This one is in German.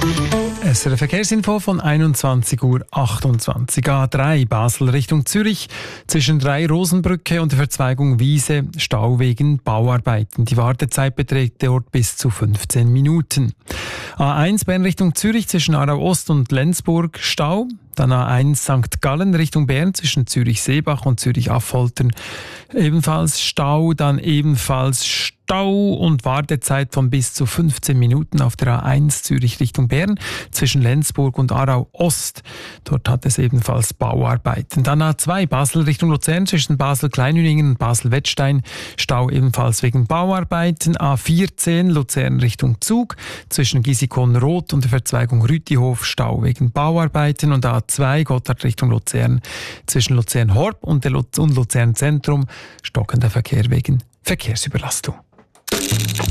SRF Verkehrsinfo von 21:28 Uhr. A3 Basel Richtung Zürich zwischen 3 Rosenbrücke und der Verzweigung Wiese Stau wegen Bauarbeiten. Die Wartezeit beträgt dort bis zu 15 Minuten. A1 Bern Richtung Zürich zwischen Aarau Ost und Lenzburg Stau. Dann A1 St. Gallen Richtung Bern zwischen Zürich-Seebach und Zürich-Affoltern ebenfalls Stau, dann ebenfalls Stau und Wartezeit von bis zu 15 Minuten auf der A1 Zürich Richtung Bern zwischen Lenzburg und Aarau Ost. Dort hat es ebenfalls Bauarbeiten. Dann A2 Basel Richtung Luzern zwischen Basel-Kleinüningen und Basel-Wettstein Stau ebenfalls wegen Bauarbeiten. A14 Luzern Richtung Zug zwischen Gisikon-Roth und der Verzweigung Rütihof Stau wegen Bauarbeiten. Und A2 Gotthard Richtung Luzern zwischen Luzern-Horb und Luzern Zentrum stockender Verkehr wegen Verkehrsüberlastung.